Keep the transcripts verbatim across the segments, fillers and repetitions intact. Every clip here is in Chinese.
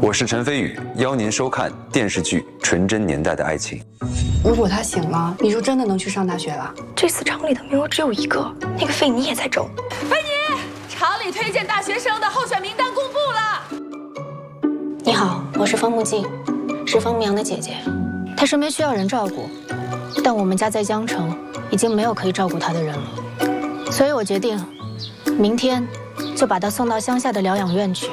我是陈飞宇，邀您收看电视剧《纯真年代的爱情》。 如果他醒了，你就真的能去上大学了？ 这次厂里的名额只有一个，那个费尼也在争。 费尼，厂里推荐大学生的候选名单公布了。 你好，我是方木静，是方牧阳的姐姐。她身边需要人照顾，但我们家在江城，已经没有可以照顾她的人了，所以我决定，明天就把她送到乡下的疗养院去。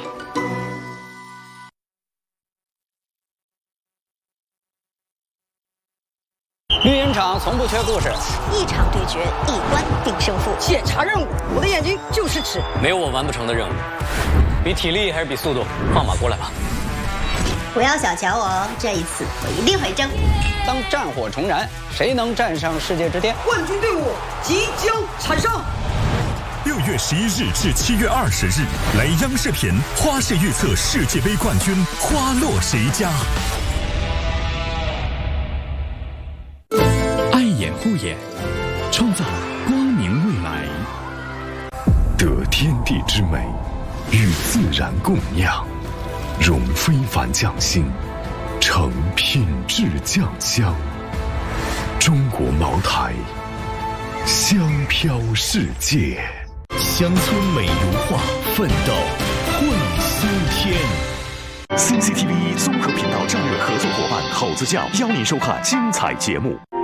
绿茵场从不缺故事， 一场对决，一关定胜负。 检查任务，我的眼睛就是尺， 没有我完不成的任务。比体力还是比速度？放马过来吧！ 不要小瞧我哦，这一次我一定会争。 当战火重燃，谁能站上世界之巅？ 冠军队伍即将产生。 六月十一日至七月二十日，来央视频花式预测世界杯冠军花落谁家。 爱眼护眼，创造光明未来。 得天地之美，与自然共酿，融非凡匠心，成品质酱香。中国茅台，香飘世界。 乡村美如画，奋斗会新天。 C C T V 综合频道战略合作伙伴猴子酱邀您收看精彩节目。